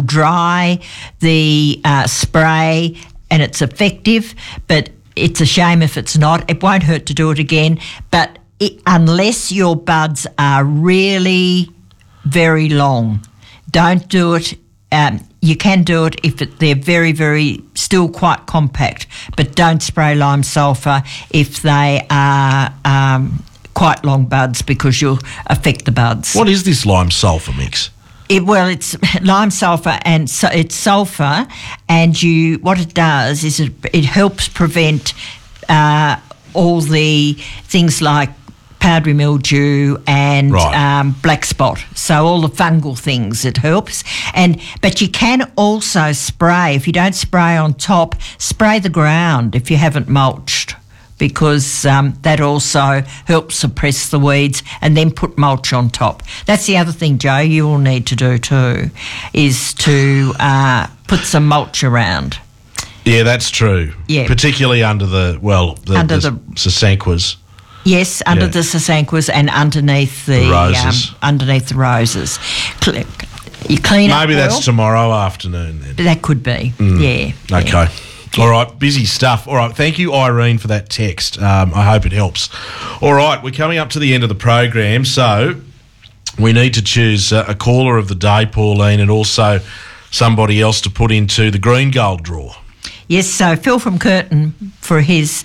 dry the spray and it's effective, but it's a shame if it's not. It won't hurt to do it again, but unless your buds are really very long, don't do it. You can do it if they're very, very still quite compact, but don't spray lime sulphur if they are quite long buds, because you'll affect the buds. What is this lime sulphur mix? It's lime sulphur, and so it's sulphur, and what it does is it helps prevent all the things like powdery mildew and black spot. So all the fungal things it helps. But you can also spray, if you don't spray on top, spray the ground if you haven't mulched, because that also helps suppress the weeds, and then put mulch on top. That's the other thing, Joe, you will need to do too, is to put some mulch around. Yeah, that's true. Yeah. Particularly under the sasanquas. Yes, under the sasanquas and underneath the roses. You clean up. Maybe that's tomorrow afternoon then. That could be. Yeah. Okay. Yeah. All right, busy stuff. All right, thank you, Irene, for that text. I hope it helps. All right, we're coming up to the end of the program, so we need to choose a caller of the day, Pauline, and also somebody else to put into the Green Gold draw. Yes, so Phil from Curtin for his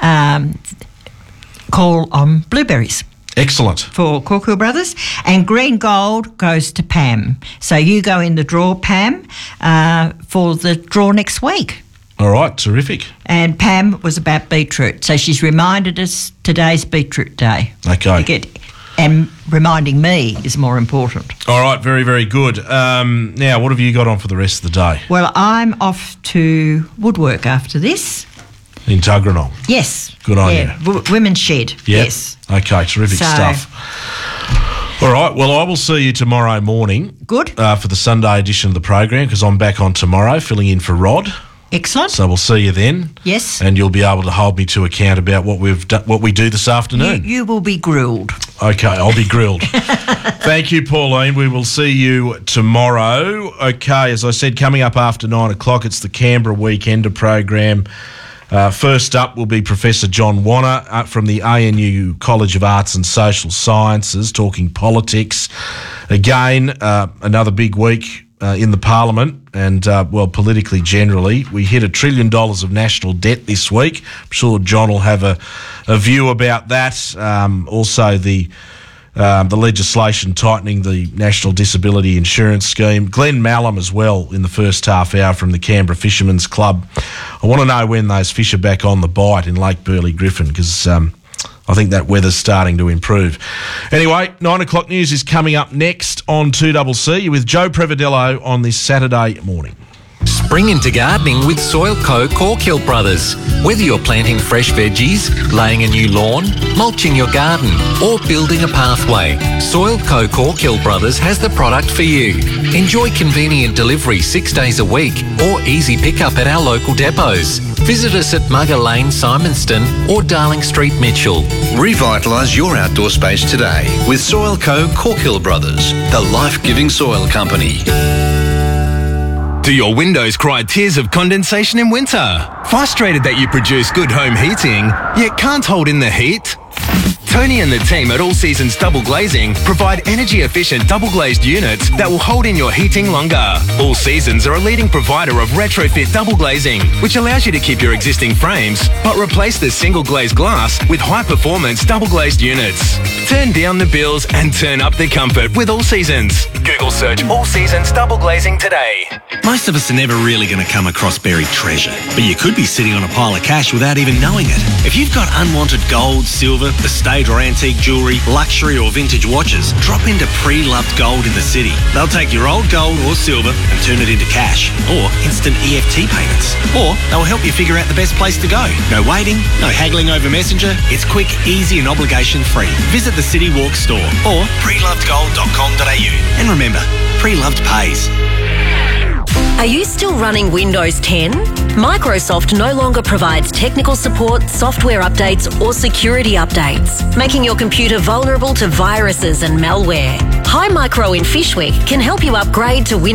call on blueberries. Excellent. For Corkhill Brothers. And Green Gold goes to Pam. So you go in the draw, Pam, for the draw next week. All right, terrific. And Pam was about beetroot. So she's reminded us today's beetroot day. Okay. And reminding me is more important. All right, very, very good. Now, what have you got on for the rest of the day? Well, I'm off to Woodwork after this. In Tuggeranong? Yes. Good on you. Women's Shed, yes. Okay, terrific stuff. All right, well, I will see you tomorrow morning. Good. For the Sunday edition of the program, because I'm back on tomorrow filling in for Rod. Excellent. So we'll see you then. Yes. And you'll be able to hold me to account about what we do this afternoon. You will be grilled. Okay, I'll be grilled. Thank you, Pauline. We will see you tomorrow. Okay, as I said, coming up after 9 o'clock, it's the Canberra Weekender program. First up will be Professor John Wanner from the ANU College of Arts and Social Sciences, talking politics. Again, another big week in the Parliament and, politically generally. We hit $1 trillion of national debt this week. I'm sure John will have a view about that. Also, the legislation tightening the National Disability Insurance Scheme. Glenn Mallam as well in the first half hour from the Canberra Fishermen's Club. I want to know when those fish are back on the bite in Lake Burley Griffin, because I think that weather's starting to improve. Anyway, 9 o'clock news is coming up next on 2CC with Joe Prevedello on this Saturday morning. Spring into gardening with Soil Co. Corkhill Brothers. Whether you're planting fresh veggies, laying a new lawn, mulching your garden, or building a pathway, Soil Co. Corkhill Brothers has the product for you. Enjoy convenient delivery 6 days a week or easy pickup at our local depots. Visit us at Mugger Lane, Simonston or Darling Street, Mitchell. Revitalise your outdoor space today with Soil Co. Corkhill Brothers, the life-giving soil company. Do your windows cry tears of condensation in winter? Frustrated that you produce good home heating, yet can't hold in the heat? Tony and the team at All Seasons Double Glazing provide energy-efficient double-glazed units that will hold in your heating longer. All Seasons are a leading provider of retrofit double glazing, which allows you to keep your existing frames, but replace the single-glazed glass with high-performance double-glazed units. Turn down the bills and turn up the comfort with All Seasons. Google search All Seasons Double Glazing today. Most of us are never really going to come across buried treasure, but you could be sitting on a pile of cash without even knowing it. If you've got unwanted gold, silver, estate or antique jewellery, luxury or vintage watches, drop into Pre-Loved Gold in the city. They'll take your old gold or silver and turn it into cash or instant EFT payments. Or they'll help you figure out the best place to go. No waiting, no haggling over Messenger. It's quick, easy and obligation free. Visit the City Walk store or prelovedgold.com.au. And remember, Pre-Loved pays. Are you still running Windows 10? Microsoft no longer provides technical support, software updates or security updates, making your computer vulnerable to viruses and malware. Hi Micro in Fishwick can help you upgrade to Windows